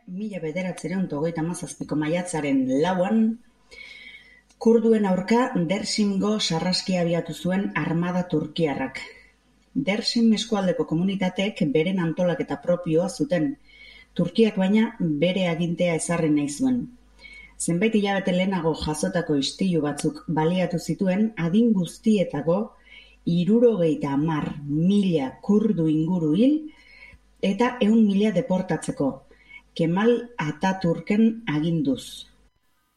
1937ko maiatzaren 4an, kurduen aurka Dersimgo sarraskia abiatu zuen armada turkiarrak. Dersim eskualdeko komunitateek beren antolaketa propioa zuten, Turkiak baina bere agintea ezarri nahi zuen. Zenbait hilabete lehenago jasotako istilu batzuk baliatu zituen adin guztietako 70.000 kurdu inguru hil eta 100.000 deportatzeko, Kemal Ataturken aginduz.